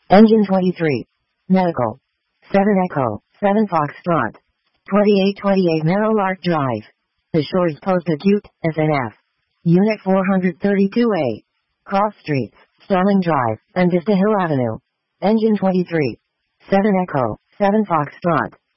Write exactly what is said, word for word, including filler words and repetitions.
Engine twenty-three. Medical. seven Echo, seven Foxtrot. twenty-eight twenty-eight Meadowlark Drive. The Shores Post Acute, S N F. Unit four thirty-two A. Cross Streets, Sterling Drive, and Vista Hill Avenue. Engine twenty-three. seven Echo, seven Foxtrot.